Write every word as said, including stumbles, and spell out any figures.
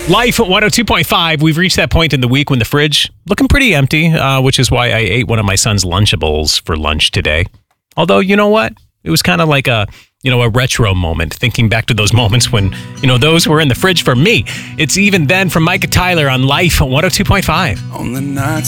Life at one oh two point five. We've reached that point in the week when the fridge looking pretty empty, uh, which is why I ate one of my son's Lunchables for lunch today. Although, you know what? It was kind of like a, you know, a retro moment, thinking back to those moments when, you know, those were in the fridge for me. It's Even Then from Micah Tyler on Life at one oh two point five. On the nights